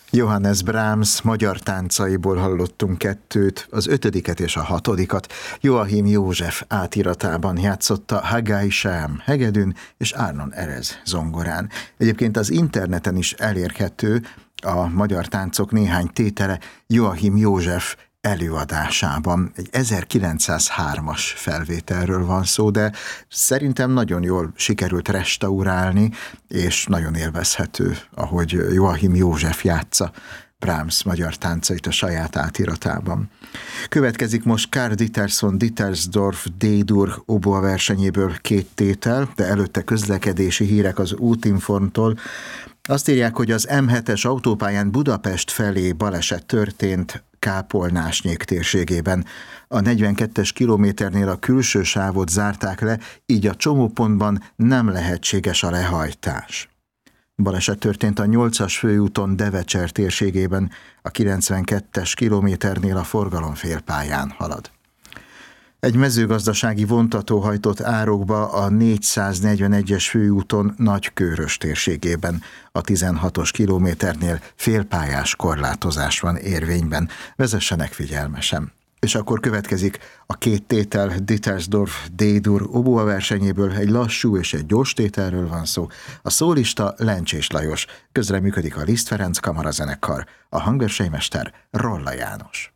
Johannes Brahms magyar táncaiból hallottunk kettőt, az ötödiket és a hatodikat Joachim József átiratában játszotta Haggai Sám hegedűn és Arnon Erez zongorán. Egyébként az interneten is elérhető a magyar táncok néhány tétele Joachim József előadásában. Egy 1903-as felvételről van szó, de szerintem nagyon jól sikerült restaurálni, és nagyon élvezhető, ahogy Joachim József játsza Brahms magyar táncait a saját átiratában. Következik most Karl Dieterson Dittersdorf D-dur oboa versenyéből két tétel, de előtte közlekedési hírek az Útinformtól. Azt írják, hogy az M7-es autópályán Budapest felé baleset történt Kápolnásnyék térségében. A 42-es kilométernél a külső sávot zárták le, így a csomópontban nem lehetséges a lehajtás. Baleset történt a 8-as főúton Devecser térségében, a 92-es kilométernél a forgalom félpályán halad. Egy mezőgazdasági vontató hajtott árokba a 441-es főúton Nagykőrös térségében. A 16-os kilométernél félpályás korlátozás van érvényben. Vezessenek figyelmesen. És akkor következik a két tétel Dittersdorf D-dur oboa versenyéből, egy lassú és egy gyors tételről van szó. A szólista Lencsés Lajos, közreműködik a Liszt Ferenc kamarazenekar, a hangversenymester Rolla János.